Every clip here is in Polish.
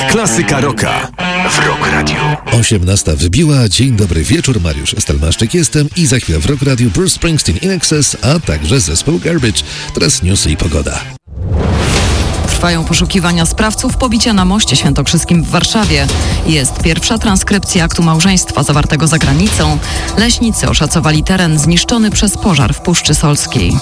Klasyka rocka w Rock Radio. 18 wybiła. Dzień dobry wieczór, Mariusz Stelmaszczyk jestem i za chwilę w Rock Radio Bruce Springsteen In Excess, a także zespół Garbage. Teraz newsy i pogoda. Trwają poszukiwania sprawców pobicia na moście świętokrzyskim w Warszawie. Jest pierwsza transkrypcja aktu małżeństwa zawartego za granicą. Leśnicy oszacowali teren zniszczony przez pożar w Puszczy Solskiej.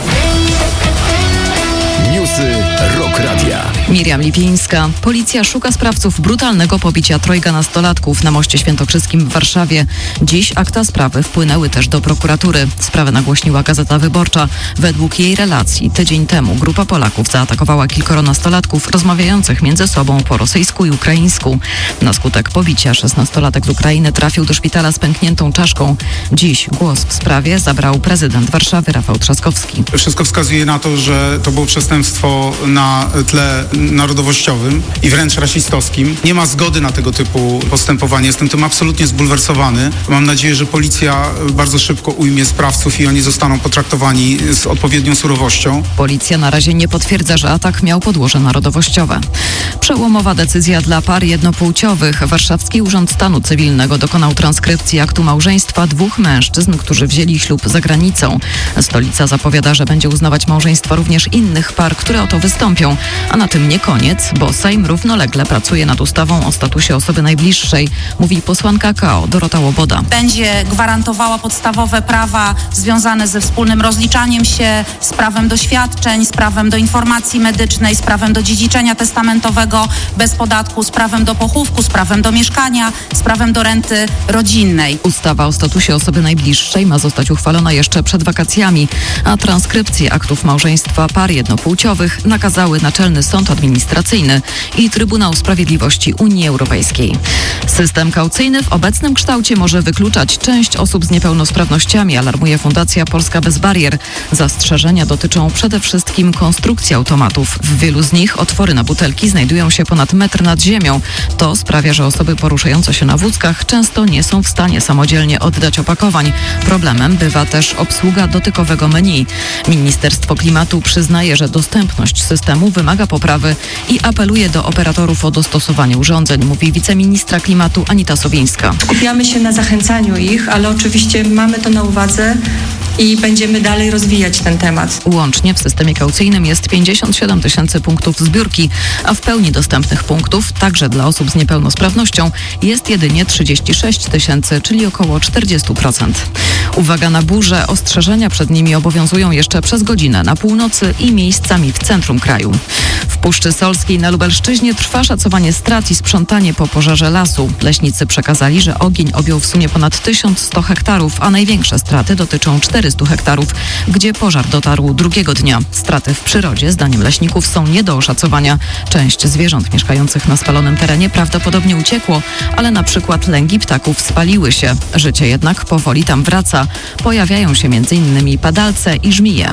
Newsy Rock Radia. Miriam Lipińska. Policja szuka sprawców brutalnego pobicia trojga nastolatków na moście świętokrzyskim w Warszawie. Dziś akta sprawy wpłynęły też do prokuratury. Sprawę nagłośniła Gazeta Wyborcza. Według jej relacji tydzień temu grupa Polaków zaatakowała kilkoro nastolatków rozmawiających między sobą po rosyjsku i ukraińsku. Na skutek pobicia 16-latek z Ukrainy trafił do szpitala z pękniętą czaszką. Dziś głos w sprawie zabrał prezydent Warszawy Rafał Trzaskowski. Wszystko wskazuje na to, że to było przestępstwo na tle narodowościowym i wręcz rasistowskim. Nie ma zgody na tego typu postępowanie. Jestem tym absolutnie zbulwersowany. Mam nadzieję, że policja bardzo szybko ujmie sprawców i oni zostaną potraktowani z odpowiednią surowością. Policja na razie nie potwierdza, że atak miał podłoże narodowościowe. Przełomowa decyzja dla par jednopłciowych. Warszawski Urząd Stanu Cywilnego dokonał transkrypcji aktu małżeństwa dwóch mężczyzn, którzy wzięli ślub za granicą. Stolica zapowiada, że będzie uznawać małżeństwa również innych par, które o to wystąpią. A na tym nie koniec, bo Sejm równolegle pracuje nad ustawą o statusie osoby najbliższej, mówi posłanka KO Dorota Łoboda. Będzie gwarantowała podstawowe prawa związane ze wspólnym rozliczaniem się, z prawem do świadczeń, z prawem do informacji medycznej, z prawem do dziedziczenia testamentowego bez podatku, z prawem do pochówku, z prawem do mieszkania, z prawem do renty rodzinnej. Ustawa o statusie osoby najbliższej ma zostać uchwalona jeszcze przed wakacjami, a transkrypcję aktów małżeństwa par jednopłciowych nakazały Naczelny Sąd Administracyjny i Trybunał Sprawiedliwości Unii Europejskiej. System kaucyjny w obecnym kształcie może wykluczać część osób z niepełnosprawnościami, alarmuje Fundacja Polska Bez Barier. Zastrzeżenia dotyczą przede wszystkim konstrukcji automatów. W wielu z nich otwory na butelki znajdują się ponad metr nad ziemią. To sprawia, że osoby poruszające się na wózkach często nie są w stanie samodzielnie oddać opakowań. Problemem bywa też obsługa dotykowego menu. Ministerstwo Klimatu przyznaje, że dostępność systemu wymaga poprawy i apeluje do operatorów o dostosowanie urządzeń, mówi wiceministra klimatu Anita Sowińska. Skupiamy się na zachęcaniu ich, ale oczywiście mamy to na uwadze i będziemy dalej rozwijać ten temat. Łącznie w systemie kaucyjnym jest 57 000 punktów zbiórki, a w pełni dostępnych punktów, także dla osób z niepełnosprawnością, jest jedynie 36 000, czyli około 40%. Uwaga na burze, ostrzeżenia przed nimi obowiązują jeszcze przez godzinę na północy i miejscami w centrum kraju. W Puszczy Solskiej na Lubelszczyźnie trwa szacowanie strat i sprzątanie po pożarze lasu. Leśnicy przekazali, że ogień objął w sumie ponad 1100 hektarów, a największe straty dotyczą 400 hektarów, gdzie pożar dotarł drugiego dnia. Straty w przyrodzie, zdaniem leśników, są nie do oszacowania. Część zwierząt mieszkających na spalonym terenie prawdopodobnie uciekło, ale na przykład lęgi ptaków spaliły się. Życie jednak powoli tam wraca. Pojawiają się m.in. padalce i żmije.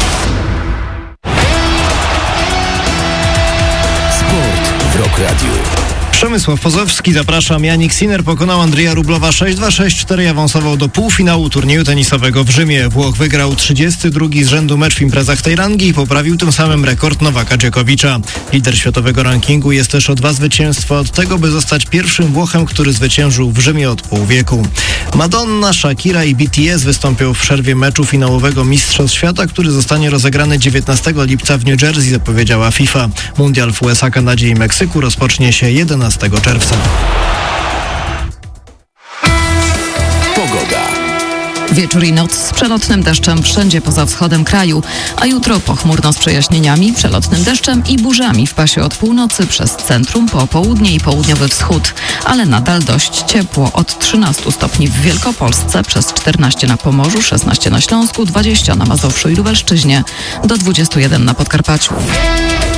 Sport w Rock Radio. Przemysław Pozowski, zapraszam. Jannik Sinner pokonał Andrija Rublowa 6-2, 6-4 i awansował do półfinału turnieju tenisowego w Rzymie. Włoch wygrał 32 z rzędu mecz w imprezach tej rangi i poprawił tym samym rekord Nowaka Dżokowicza. Lider światowego rankingu jest też o 2 zwycięstwa od tego, by zostać pierwszym Włochem, który zwyciężył w Rzymie od pół wieku. Madonna, Shakira i BTS wystąpią w przerwie meczu finałowego Mistrzostw Świata, który zostanie rozegrany 19 lipca w New Jersey, zapowiedziała FIFA. Mundial w USA, Kanadzie i Meksyku rozpocznie się 11 czerwca. Pogoda. Wieczór i noc z przelotnym deszczem wszędzie poza wschodem kraju, a jutro pochmurno z przejaśnieniami, przelotnym deszczem i burzami w pasie od północy przez centrum po południe i południowy wschód, ale nadal dość ciepło od 13 stopni w Wielkopolsce, przez 14 na Pomorzu, 16 na Śląsku, 20 na Mazowszu i Lubelszczyźnie, do 21 na Podkarpaciu.